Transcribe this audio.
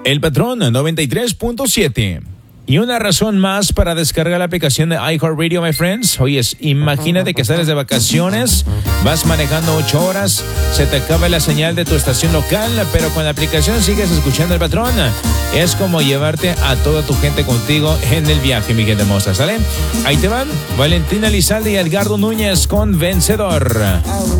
El Patrón 93.7. Y una razón más para descargar la aplicación de iHeartRadio, my friends. Oyes, imagínate que sales de vacaciones, vas manejando 8 horas, se te acaba la señal de tu estación local, pero con la aplicación sigues escuchando El Patrón. Es como llevarte a toda tu gente contigo en el viaje, mi gente hermosa, ¿sale? Ahí te van Valentina Elizalde y Edgardo Núñez con Vencedor.